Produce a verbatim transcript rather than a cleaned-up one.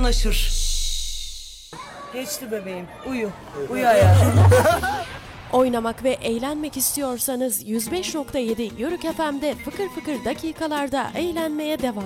yanaşır. Geçti bebeğim. Uyu. Uyu hayatım. Oynamak ve eğlenmek istiyorsanız yüz beş nokta yedi Yörük F M'de fıkır fıkır dakikalarda eğlenmeye devam.